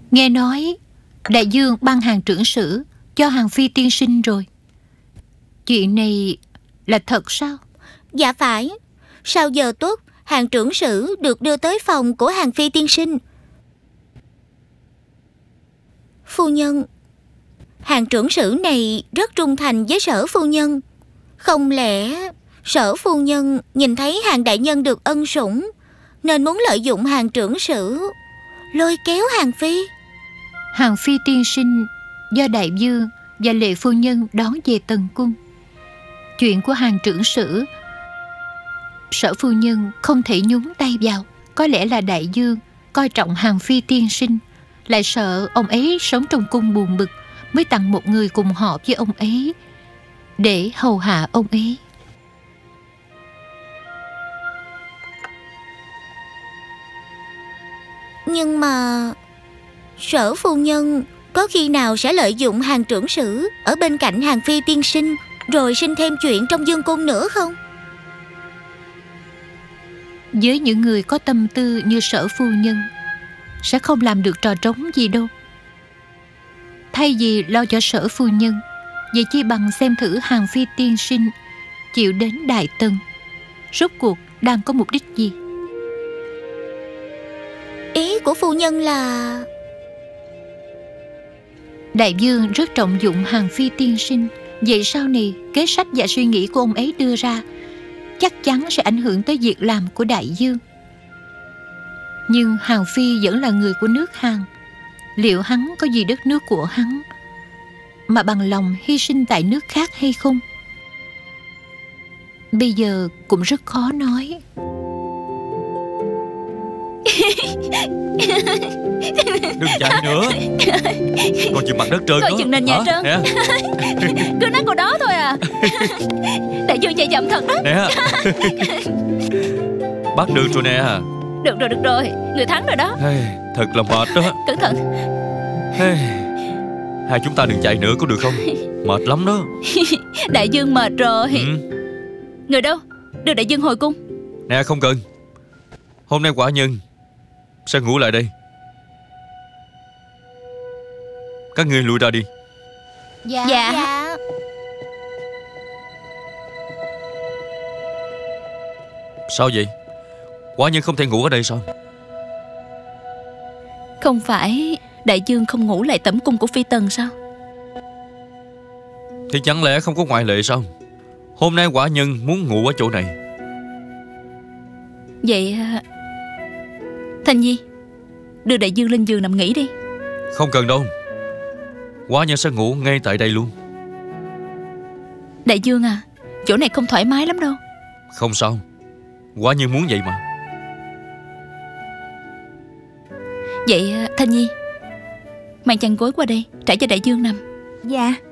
Nghe nói đại dương ban hàng trưởng sử cho Hàng Phi tiên sinh rồi. Chuyện này là thật sao? Dạ phải. Sau giờ tuất, Hàng trưởng sử được đưa tới phòng của Hàng Phi tiên sinh. Phu nhân, Hàng trưởng sử này rất trung thành với Sở phu nhân. Không lẽ Sở phu nhân nhìn thấy Hàng đại nhân được ân sủng, nên muốn lợi dụng Hàng trưởng sử lôi kéo Hàng Phi? Hàng Phi tiên sinh do đại vương và lệ phu nhân đón về tần cung. Chuyện của Hàng trưởng sử, Sở phu nhân không thể nhúng tay vào. Có lẽ là đại vương coi trọng Hàng Phi tiên sinh, lại sợ ông ấy sống trong cung buồn bực, mới tặng một người cùng họ với ông ấy để hầu hạ ông ấy. Nhưng mà Sở phu nhân có khi nào sẽ lợi dụng Hàng trưởng sử ở bên cạnh Hàng Phi tiên sinh, rồi sinh thêm chuyện trong vương cung nữa không? Với những người có tâm tư như Sở phu nhân, sẽ không làm được trò trống gì đâu. Thay vì lo cho Sở phu nhân, vậy chi bằng xem thử Hàng Phi tiên sinh chịu đến Đại Tần rốt cuộc đang có mục đích gì. Ý của phu nhân là... Đại vương rất trọng dụng Hàng Phi tiên sinh, vậy sau này kế sách và suy nghĩ của ông ấy đưa ra chắc chắn sẽ ảnh hưởng tới việc làm của đại vương. Nhưng Hàng Phi vẫn là người của nước Hàn. Liệu hắn có vì đất nước của hắn mà bằng lòng hy sinh tại nước khác hay không? Bây giờ cũng rất khó nói. Đừng chạy nữa, còn chịu mặt đất trơn đó. Coi chừng nền nhà trơn. Nè. Cứ nói câu đó thôi à. Đại dương chạy chậm thật đó. Nè. Bắt được rồi nè. Được rồi, người thắng rồi đó. Thật là mệt đó. Cẩn thận. Hai chúng ta đừng chạy nữa có được không? Mệt lắm đó. Đại dương mệt rồi. Người đâu? Đưa đại dương hồi cung. Nè, không cần. Hôm nay quả nhân sẽ ngủ lại đây. Các ngươi lui ra đi. Dạ. Sao vậy? Quả nhân không thể ngủ ở đây sao? Không phải đại dương không ngủ lại tẩm cung của phi tần sao? Thì chẳng lẽ không có ngoại lệ sao? Hôm nay quả nhân muốn ngủ ở chỗ này. Vậy Thanh Nhi, đưa đại dương lên giường nằm nghỉ đi. Không cần đâu, quả nhân sẽ ngủ ngay tại đây luôn. Đại dương à, chỗ này không thoải mái lắm đâu. Không sao, quả nhân muốn vậy mà. Vậy Thanh Nhi, mang chăn gối qua đây trải cho đại dương nằm. Dạ.